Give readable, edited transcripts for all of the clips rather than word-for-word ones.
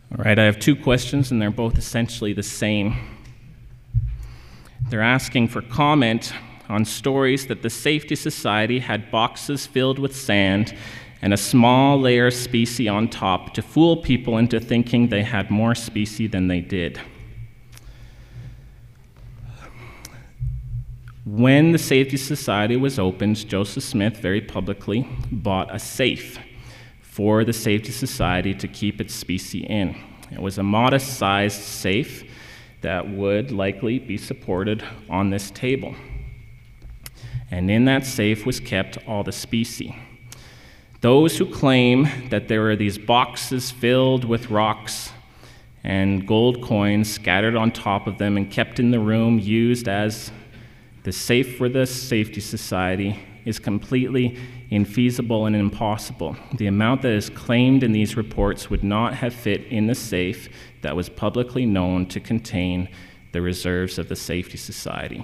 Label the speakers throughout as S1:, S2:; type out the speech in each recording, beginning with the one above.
S1: All right, I have two questions, and they're both essentially the same. They're asking for comment on stories that the Safety Society had boxes filled with sand and a small layer of specie on top to fool people into thinking they had more specie than they did. When the Safety Society was opened, Joseph Smith very publicly bought a safe for the Safety Society to keep its specie in. It was a modest-sized safe that would likely be supported on this table. And in that safe was kept all the specie. Those who claim that there were these boxes filled with rocks and gold coins scattered on top of them and kept in the room used as the safe for the Safety Society is completely infeasible and impossible. The amount that is claimed in these reports would not have fit in the safe that was publicly known to contain the reserves of the Safety Society.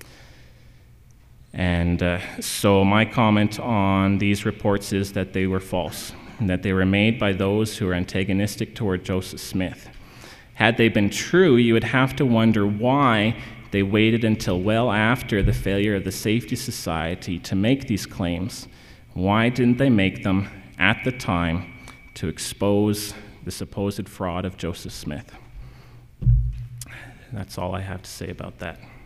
S1: And so my comment on these reports is that they were false, and that they were made by those who are antagonistic toward Joseph Smith. Had they been true, you would have to wonder why they waited until well after the failure of the Safety Society to make these claims. Why didn't they make them at the time to expose the supposed fraud of Joseph Smith? That's all I have to say about that.